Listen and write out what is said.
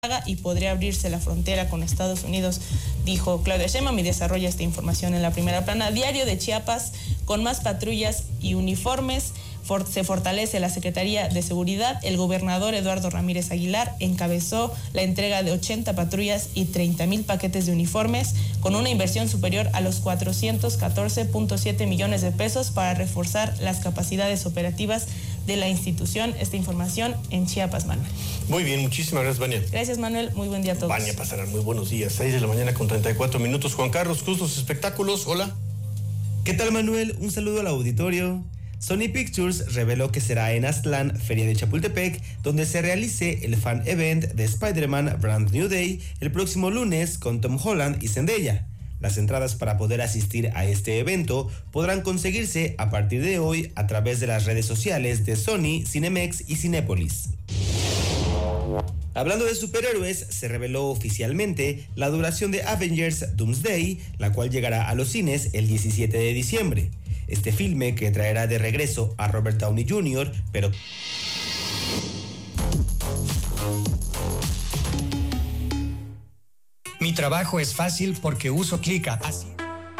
y podría abrirse la frontera con Estados Unidos, dijo Claudia Sheinbaum, y desarrolla esta información en la primera plana. Diario de Chiapas, con más patrullas y uniformes, se fortalece la Secretaría de Seguridad. El gobernador Eduardo Ramírez Aguilar encabezó la entrega de 80 patrullas y 30,000 paquetes de uniformes, con una inversión superior a los 414.7 millones de pesos para reforzar las capacidades operativas de la institución. Esta información en Chiapas, Manuel. Muy bien, muchísimas gracias, Vania. Gracias, Manuel. Muy buen día a todos. Vania, pasarán muy buenos días. 6 de la mañana con 34 minutos. Juan Carlos Cruz, los espectáculos. Hola. ¿Qué tal, Manuel? Un saludo al auditorio. Sony Pictures reveló que será en Aztlán, Feria de Chapultepec, donde se realice el fan event de Spider-Man Brand New Day el próximo lunes con Tom Holland y Zendaya. Las entradas para poder asistir a este evento podrán conseguirse a partir de hoy a través de las redes sociales de Sony, Cinemex y Cinépolis. Hablando de superhéroes, se reveló oficialmente la duración de Avengers Doomsday, la cual llegará a los cines el 17 de diciembre. Este filme, que traerá de regreso a Robert Downey Jr., pero... Mi trabajo es fácil porque uso Clica. Así